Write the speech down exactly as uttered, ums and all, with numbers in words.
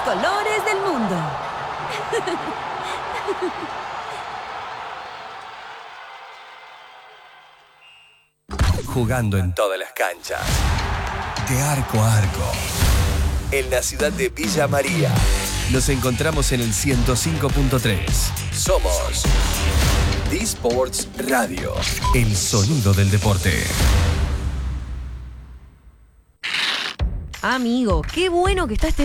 colores del mundo. Jugando en todas las canchas, de arco a arco, en la ciudad de Villa María. Nos encontramos en el ciento cinco punto tres. Somos D-Sports Radio, el sonido del deporte. Amigo, qué bueno que está este